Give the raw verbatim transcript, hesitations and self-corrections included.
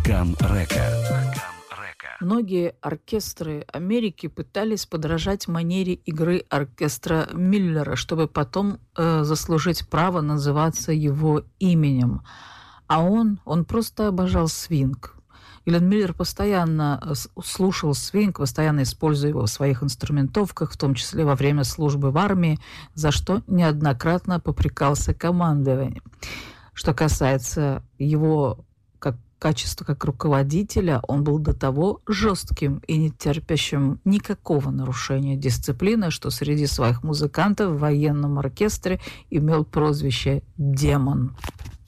Кам-Река. Многие оркестры Америки пытались подражать манере игры оркестра Миллера, чтобы потом э, заслужить право называться его именем. А он, он просто обожал свинг. Гленн Миллер постоянно слушал свинг, постоянно используя его в своих инструментовках, в том числе во время службы в армии, за что неоднократно попрекался командованием. Что касается его как качества как руководителя, он был до того жестким и не терпящим никакого нарушения дисциплины, что среди своих музыкантов в военном оркестре имел прозвище «Демон».